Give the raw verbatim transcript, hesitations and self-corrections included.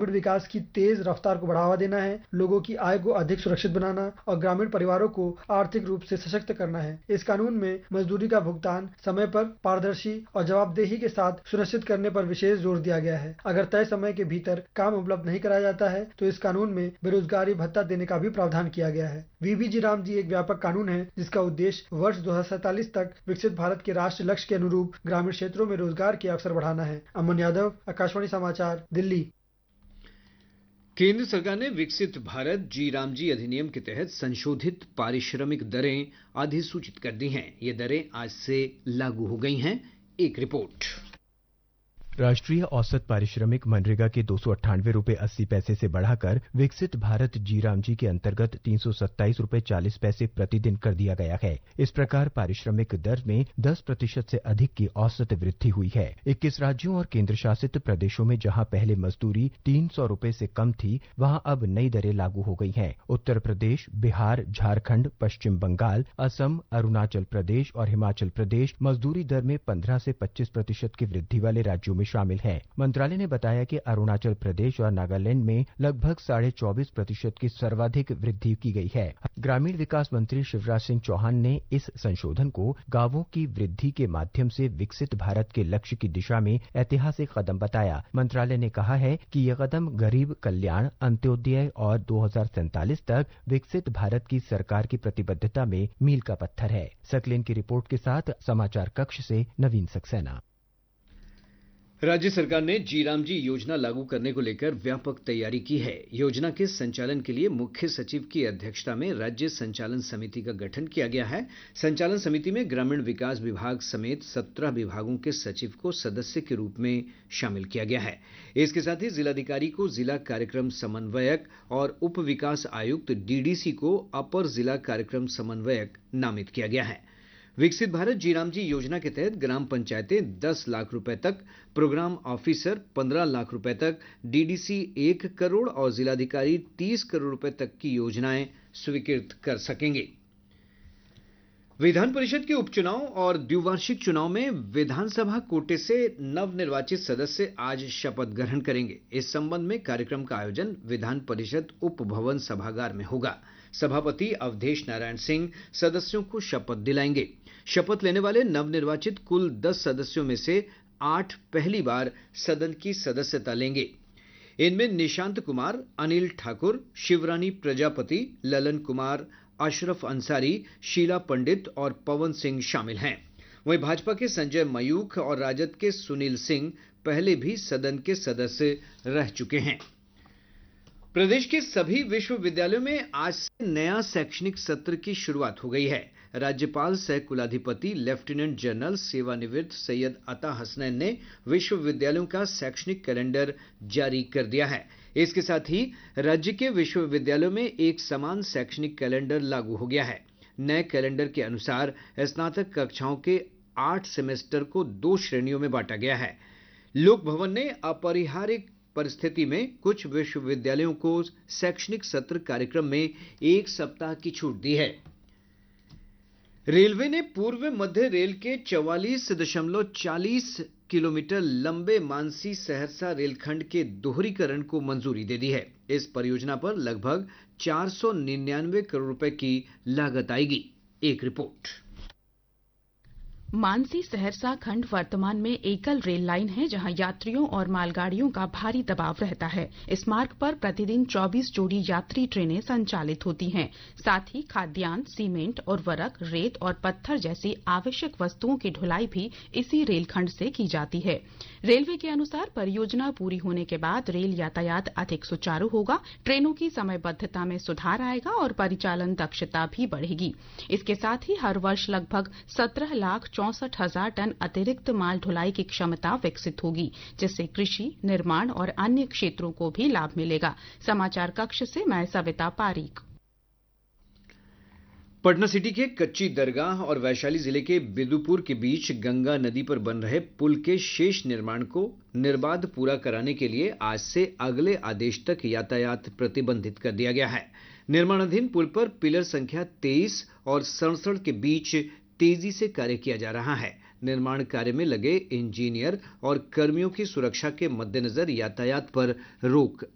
Rapid विकास की तेज रफ्तार को बढ़ावा देना है, लोगों की आय को अधिक सुरक्षित बनाना और ग्रामीण परिवारों को आर्थिक रूप से सशक्त करना है। इस कानून में मजदूरी का भुगतान समय पर, पारदर्शी और जवाबदेही के साथ सुनिश्चित करने पर विशेष जोर दिया गया है। अगर तय समय के भीतर काम उपलब्ध नहीं कराया जाता है तो इस कानून में बेरोजगारी भत्ता देने का भी प्रावधान किया गया है। वीबीजी रामजी एक व्यापक कानून है जिसका उद्देश्य वर्ष दो हजार सैंतालीस तक विकसित भारत के राष्ट्रीय लक्ष्य के अनुरूप ग्रामीण क्षेत्रों में रोजगार के अवसर बढ़ाना है। अमन यादव, आकाशवाणी समाचार, दिल्ली। केंद्र सरकार ने विकसित भारत जी रामजी अधिनियम के तहत संशोधित पारिश्रमिक दरें अधिसूचित कर दी हैं। ये दरें आज से लागू हो गई हैं। एक रिपोर्ट। राष्ट्रीय औसत पारिश्रमिक मनरेगा के दो सौ अट्ठानवे रूपये अस्सी पैसे से बढ़ाकर विकसित भारत जी रामजी के अंतर्गत तीन सौ सत्ताईस रूपये चालीस पैसे प्रतिदिन कर दिया गया है। इस प्रकार पारिश्रमिक दर में दस प्रतिशत से अधिक की औसत वृद्धि हुई है। इक्कीस राज्यों और केंद्र शासित प्रदेशों में जहां पहले मजदूरी तीन सौ रूपये से कम थी, वहां अब नई दरें लागू हो गई हैं। उत्तर प्रदेश, बिहार, झारखंड, पश्चिम बंगाल, असम, अरुणाचल प्रदेश और हिमाचल प्रदेश मजदूरी दर में पंद्रह से पच्चीस प्रतिशत की वृद्धि वाले राज्यों में शामिल है। मंत्रालय ने बताया कि अरुणाचल प्रदेश और नागालैंड में लगभग साढ़े चौबीस प्रतिशत की सर्वाधिक वृद्धि की गई है। ग्रामीण विकास मंत्री शिवराज सिंह चौहान ने इस संशोधन को गांवों की वृद्धि के माध्यम से विकसित भारत के लक्ष्य की दिशा में ऐतिहासिक कदम बताया। मंत्रालय ने कहा है कि यह कदम गरीब कल्याण, अंत्योदय और दो हजार सैंतालीस तक विकसित भारत की सरकार की प्रतिबद्धता में मील का पत्थर है। सकलेन की रिपोर्ट के साथ समाचार कक्ष से नवीन सक्सेना। राज्य सरकार ने जी रामजी योजना लागू करने को लेकर व्यापक तैयारी की है। योजना के संचालन के लिए मुख्य सचिव की अध्यक्षता में राज्य संचालन समिति का गठन किया गया है। संचालन समिति में ग्रामीण विकास विभाग समेत सत्रह विभागों के सचिव को सदस्य के रूप में शामिल किया गया है। इसके साथ ही जिलाधिकारी को जिला कार्यक्रम समन्वयक और उप विकास आयुक्त डीडीसी को अपर जिला कार्यक्रम समन्वयक नामित किया गया है। विकसित भारत जी रामजी योजना के तहत ग्राम पंचायतें दस लाख रुपए तक, प्रोग्राम ऑफिसर पंद्रह लाख रुपए तक, डीडीसी एक करोड़ और जिलाधिकारी तीस करोड़ रुपए तक की योजनाएं स्वीकृत कर सकेंगे। विधान परिषद के उपचुनाव और द्विवार्षिक चुनाव में विधानसभा कोटे से नवनिर्वाचित सदस्य आज शपथ ग्रहण करेंगे। इस संबंध में कार्यक्रम का आयोजन विधान परिषद उप भवन सभागार में होगा। सभापति अवधेश नारायण सिंह सदस्यों को शपथ दिलाएंगे। शपथ लेने वाले नवनिर्वाचित कुल दस सदस्यों में से आठ पहली बार सदन की सदस्यता लेंगे। इनमें निशांत कुमार, अनिल ठाकुर, शिवरानी प्रजापति, ललन कुमार, अशरफ अंसारी, शीला पंडित और पवन सिंह शामिल हैं। वहीं भाजपा के संजय मयूख और राजद के सुनील सिंह पहले भी सदन के सदस्य रह चुके हैं। प्रदेश के सभी विश्वविद्यालयों में आज से नया शैक्षणिक सत्र की शुरुआत हो गई है। राज्यपाल सह कुलाधिपति लेफ्टिनेंट जनरल सेवानिवृत्त सैयद अता हसनैन ने विश्वविद्यालयों का शैक्षणिक कैलेंडर जारी कर दिया है। इसके साथ ही राज्य के विश्वविद्यालयों में एक समान शैक्षणिक कैलेंडर लागू हो गया है। नए कैलेंडर के अनुसार स्नातक कक्षाओं के आठ सेमेस्टर को दो श्रेणियों में बांटा गया है। लोक भवन ने अपरिहार्य परिस्थिति में कुछ विश्वविद्यालयों को शैक्षणिक सत्र कार्यक्रम में एक सप्ताह की छूट दी है। रेलवे ने पूर्व मध्य रेल के चौवालीस दशमलव चालीस किलोमीटर लंबे मानसी सहरसा रेलखंड के दोहरीकरण को मंजूरी दे दी है। इस परियोजना पर लगभग चार सौ निन्यानवे करोड़ रुपए की लागत आएगी। एक रिपोर्ट। मानसी सहरसा खंड वर्तमान में एकल रेल लाइन है, जहां यात्रियों और मालगाड़ियों का भारी दबाव रहता है। इस मार्ग पर प्रतिदिन चौबीस जोड़ी यात्री ट्रेनें संचालित होती हैं। साथ ही खाद्यान्न, सीमेंट, उर्वरक, रेत और पत्थर जैसी आवश्यक वस्तुओं की ढुलाई भी इसी रेलखंड से की जाती है। रेलवे के अनुसार परियोजना पूरी होने के बाद रेल यातायात अधिक सुचारू होगा, ट्रेनों की समयबद्धता में सुधार आएगा और परिचालन दक्षता भी बढ़ेगी। इसके साथ ही हर वर्ष लगभग सत्रह लाख चौसठ हजार टन अतिरिक्त माल ढुलाई की क्षमता विकसित होगी, जिससे कृषि, निर्माण और अन्य क्षेत्रों को भी लाभ मिलेगा। समाचार कक्ष से मैं सविता पारीक। पटना सिटी के कच्ची दरगाह और वैशाली जिले के बिदुपुर के बीच गंगा नदी पर बन रहे पुल के शेष निर्माण को निर्बाध पूरा कराने के लिए आज से अगले आदेश तक यातायात प्रतिबंधित कर दिया गया है। निर्माणाधीन पुल पर पिलर संख्या तेईस और सड़सठ के बीच तेजी से कार्य किया जा रहा है। निर्माण कार्य में लगे इंजीनियर और कर्मियों की सुरक्षा के मद्देनजर यातायात पर रोक